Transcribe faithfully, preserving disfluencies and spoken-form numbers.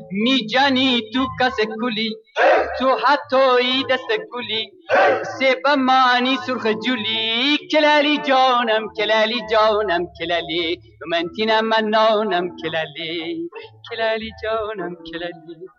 میجانی تو کس کلی تو حتی دست کلی سبا مانی سرخ جولی کلالی جانم کلالی جانم کلالی من تینم منانم کلالی کلالی جانم کلالی